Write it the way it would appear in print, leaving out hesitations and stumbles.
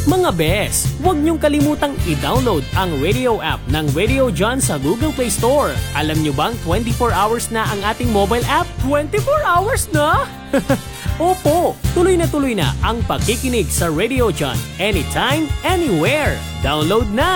Mga bes, huwag niyong kalimutang i-download ang radio app ng Radio John sa Google Play Store. Alam niyo bang 24 hours na ang ating mobile app? 24 hours na? Opo, tuloy na ang pakikinig sa Radio John anytime, anywhere. Download na!